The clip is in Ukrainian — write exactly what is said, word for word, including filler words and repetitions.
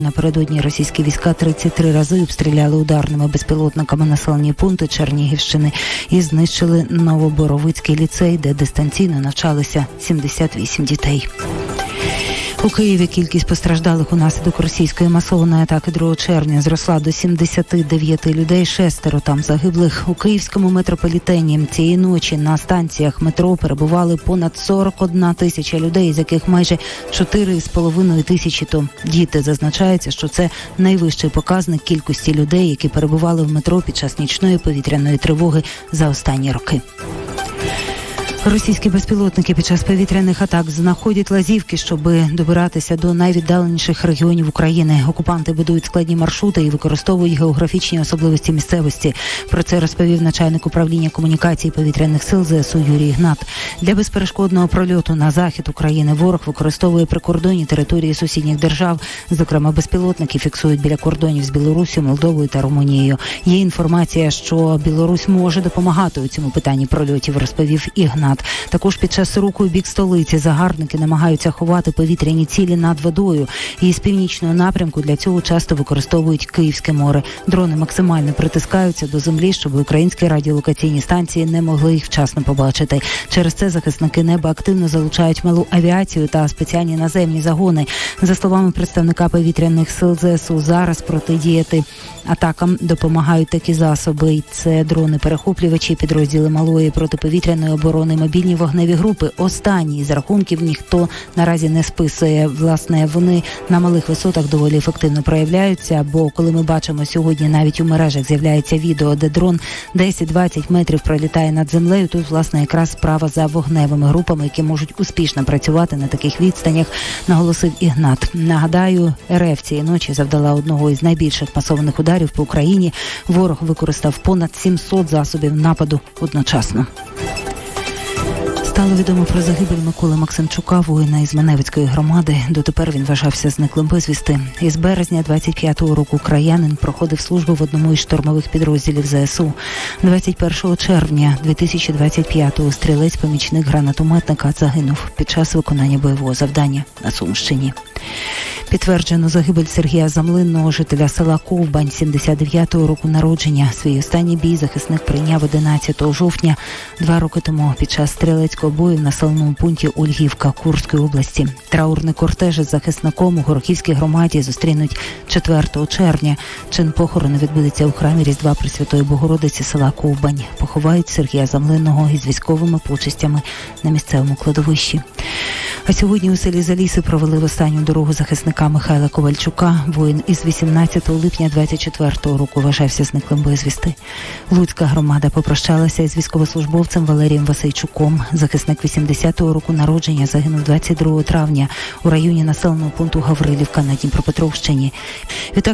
Напередодні російські війська тридцять три рази обстріляли ударними безпілотниками населені пункти Чернігівщини і знищили Новоборовицький ліцей, де дистанційно навчалися сімдесят вісім дітей. У Києві кількість постраждалих унаслідок російської масованої атаки другого червня зросла до сімдесят дев'ять людей, шестеро там загиблих. У київському метрополітені цієї ночі на станціях метро перебували понад сорок одна тисяча людей, з яких майже чотири з половиною тисячі то діти. Зазначається, що це найвищий показник кількості людей, які перебували в метро під час нічної повітряної тривоги за останні роки. Російські безпілотники під час повітряних атак знаходять лазівки, щоб добиратися до найвіддаленіших регіонів України. Окупанти будують складні маршрути і використовують географічні особливості місцевості. Про це розповів начальник управління комунікації повітряних сил ЗСУ Юрій Ігнат. Для безперешкодного прольоту на захід України ворог використовує прикордонні території сусідніх держав. Зокрема, безпілотники фіксують біля кордонів з Білоруссю, Молдовою та Румунією. Є інформація, що Білорусь може допомагати у цьому питанні прольотів, розповів Ігнат. Також під час руху у бік столиці загарбники намагаються ховати повітряні цілі над водою. І з північного напрямку для цього часто використовують Київське море. Дрони максимально притискаються до землі, щоб українські радіолокаційні станції не могли їх вчасно побачити. Через це захисники неба активно залучають малу авіацію та спеціальні наземні загони. За словами представника повітряних сил ЗСУ, зараз протидіяти атакам допомагають такі засоби. Це дрони-перехоплювачі, підрозділи малої протиповітряної оборони, мобільні вогневі групи. Останні з рахунків ніхто наразі не списує. Власне, вони на малих висотах доволі ефективно проявляються, бо коли ми бачимо сьогодні, навіть у мережах з'являється відео, де дрон десять-двадцять метрів пролітає над землею, тут, власне, якраз справа за вогневими групами, які можуть успішно працювати на таких відстанях, наголосив Ігнат. Нагадаю, РФ цієї ночі завдала одного із найбільших масованих ударів по Україні. Ворог використав понад сімсот засобів нападу одночасно. Стало відомо про загибель Миколи Максимчука, воїна із Маневицької громади. Дотепер він вважався зниклим безвісти. Із березня двадцять п'ятого року краянин проходив службу в одному із штурмових підрозділів ЗСУ. двадцять першого червня дві тисячі двадцять п'ятого стрілець-помічник гранатометника загинув під час виконання бойового завдання на Сумщині. Підтверджено загибель Сергія Замлинного, жителя села Ковбань, сімдесят дев'ятого року народження. Свій останній бій захисник прийняв одинадцятого жовтня, два роки тому, під час стрілецького бою в населеному пункті Ольгівка Курської області. Траурний кортеж із захисником у Горохівській громаді зустрінуть четвертого червня. Чин похорону відбудеться у храмі Різдва Пресвятої Богородиці села Ковбань. Поховають Сергія Замлинного із військовими почестями на місцевому кладовищі. А сьогодні у селі Заліси провели в останню дорогу захисника Михайла Ковальчука. Воїн із вісімнадцятого липня двадцять четвертого року вважався зниклим безвісти. Луцька громада попрощалася із військовослужбовцем Валерієм Васильчуком. Захисник вісімдесятого року народження загинув двадцять другого травня у районі населеного пункту Гаврилівка на Дніпропетровщині. Відтак